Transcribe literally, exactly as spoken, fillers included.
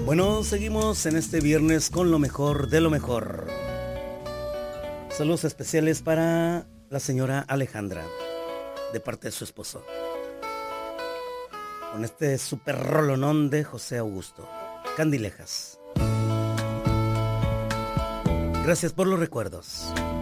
Bueno, seguimos en este viernes con lo mejor de lo mejor. Saludos especiales para la señora Alejandra, de parte de su esposo. Con este super rolonón de José Augusto, Candilejas. Gracias por los recuerdos.